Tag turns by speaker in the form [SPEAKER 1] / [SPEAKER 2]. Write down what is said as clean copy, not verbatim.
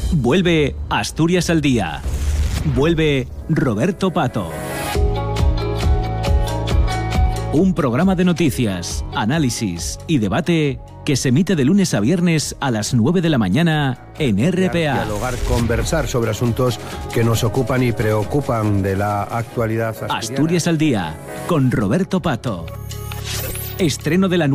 [SPEAKER 1] Vuelve Asturias al Día. Vuelve Roberto Pato. Un programa de noticias, análisis y debate que se emite de lunes a viernes a las 9 de la mañana en RPA.
[SPEAKER 2] Dialogar, conversar sobre asuntos que nos ocupan y preocupan de la actualidad asturiana.
[SPEAKER 1] Asturias al Día, con Roberto Pato. Estreno de la